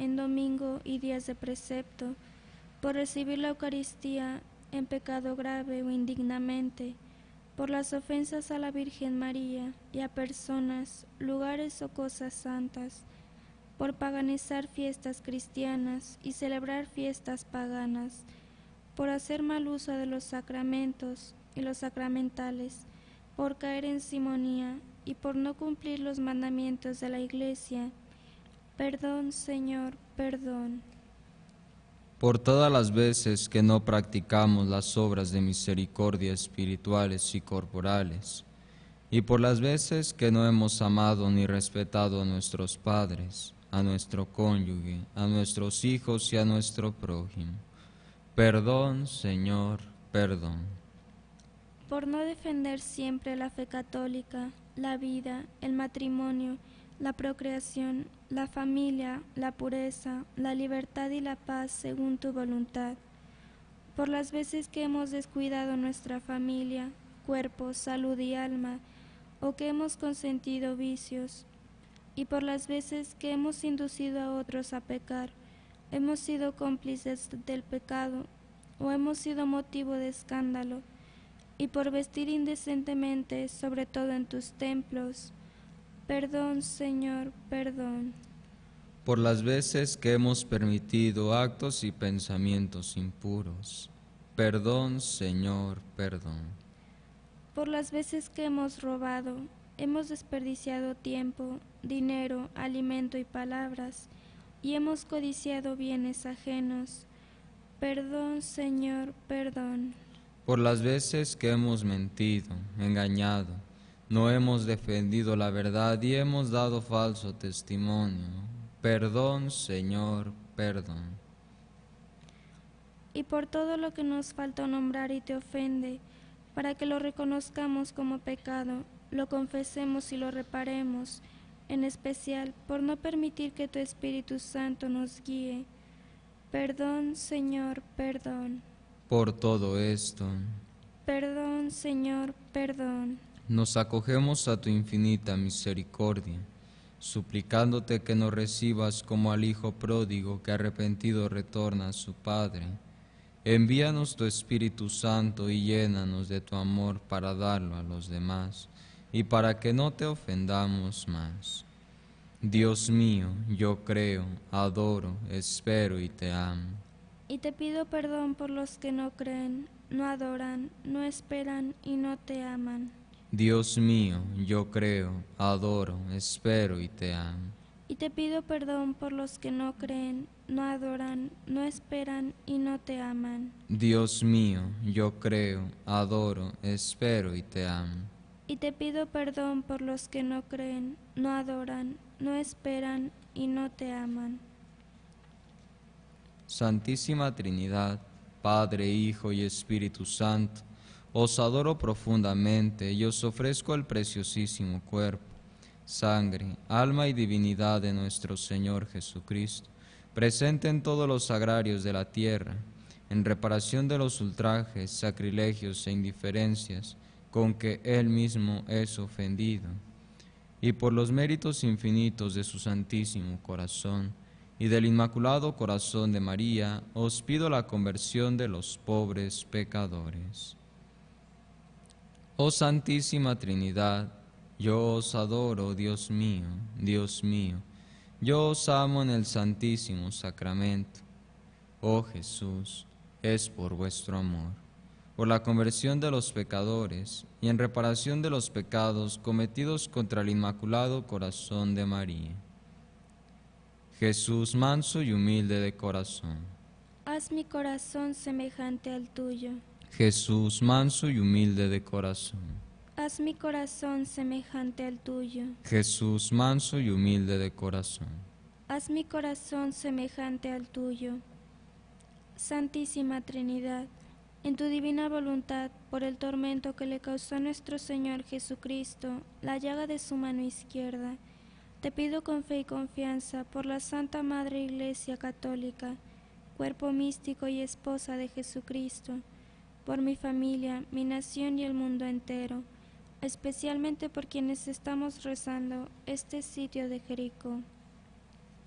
en domingo y días de precepto, por recibir la Eucaristía en pecado grave o indignamente, por las ofensas a la Virgen María y a personas, lugares o cosas santas, por paganizar fiestas cristianas y celebrar fiestas paganas, por hacer mal uso de los sacramentos y los sacramentales, por caer en simonía y por no cumplir los mandamientos de la Iglesia. Perdón, Señor, perdón. Por todas las veces que no practicamos las obras de misericordia espirituales y corporales, y por las veces que no hemos amado ni respetado a nuestros padres, a nuestro cónyuge, a nuestros hijos y a nuestro prójimo. Perdón, Señor, perdón. Por no defender siempre la fe católica, la vida, el matrimonio, la procreación, la familia, la pureza, la libertad y la paz según tu voluntad. Por las veces que hemos descuidado nuestra familia, cuerpo, salud y alma, o que hemos consentido vicios, y por las veces que hemos inducido a otros a pecar, hemos sido cómplices del pecado, o hemos sido motivo de escándalo, y por vestir indecentemente, sobre todo en tus templos. Perdón, Señor, perdón. Por las veces que hemos permitido actos y pensamientos impuros. Perdón, Señor, perdón. Por las veces que hemos robado, hemos desperdiciado tiempo, dinero, alimento y palabras, y hemos codiciado bienes ajenos. Perdón, Señor, perdón. Por las veces que hemos mentido, engañado, no hemos defendido la verdad y hemos dado falso testimonio. Perdón, Señor, perdón. Y por todo lo que nos faltó nombrar y te ofende, para que lo reconozcamos como pecado, lo confesemos y lo reparemos, en especial por no permitir que tu Espíritu Santo nos guíe. Perdón, Señor, perdón. Por todo esto, Perdón, Señor, perdón. nos acogemos a tu infinita misericordia, suplicándote que nos recibas como al Hijo pródigo que arrepentido retorna a su Padre. Envíanos tu Espíritu Santo y llénanos de tu amor para darlo a los demás y para que no te ofendamos más. Dios mío, yo creo, adoro, espero y te amo. Y te pido perdón por los que no creen, no adoran, no esperan y no te aman. Dios mío, yo creo, adoro, espero y te amo. Y te pido perdón por los que no creen, no adoran, no esperan y no te aman. Dios mío, yo creo, adoro, espero y te amo. Y te pido perdón por los que no creen, no adoran, no esperan y no te aman. Santísima Trinidad, Padre, Hijo y Espíritu Santo, os adoro profundamente y os ofrezco el preciosísimo cuerpo, sangre, alma y divinidad de nuestro Señor Jesucristo, presente en todos los sagrarios de la tierra, en reparación de los ultrajes, sacrilegios e indiferencias con que Él mismo es ofendido, y por los méritos infinitos de su Santísimo Corazón y del Inmaculado Corazón de María, os pido la conversión de los pobres pecadores. Oh Santísima Trinidad, yo os adoro, Dios mío, yo os amo en el Santísimo Sacramento. Oh Jesús, es por vuestro amor, por la conversión de los pecadores y en reparación de los pecados cometidos contra el Inmaculado Corazón de María. Jesús manso y humilde de corazón. Haz mi corazón semejante al tuyo. Jesús manso y humilde de corazón. Haz mi corazón semejante al tuyo. Jesús manso y humilde de corazón. Haz mi corazón semejante al tuyo. Santísima Trinidad, en tu divina voluntad, por el tormento que le causó a nuestro Señor Jesucristo, la llaga de su mano izquierda, te pido con fe y confianza por la Santa Madre Iglesia Católica, cuerpo místico y esposa de Jesucristo, por mi familia, mi nación y el mundo entero, especialmente por quienes estamos rezando este sitio de Jericó.